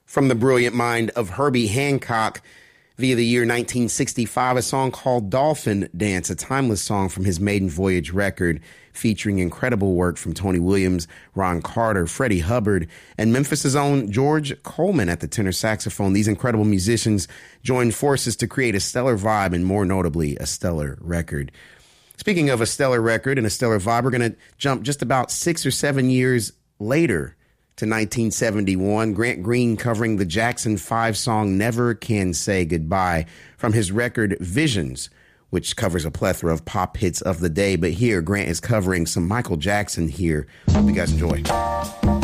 From the brilliant mind of Herbie Hancock via the year 1965, a song called Dolphin Dance, a timeless song from his Maiden Voyage record, featuring incredible work from Tony Williams, Ron Carter, Freddie Hubbard, and Memphis' own George Coleman at the tenor saxophone. These incredible musicians joined forces to create a stellar vibe and, more notably, a stellar record. Speaking of a stellar record and a stellar vibe, we're going to jump just about 6 or 7 years later to 1971, Grant Green covering the Jackson 5 song Never Can Say Goodbye from his record Visions, which covers a plethora of pop hits of the day. But here, Grant is covering some Michael Jackson here. Hope you guys enjoy.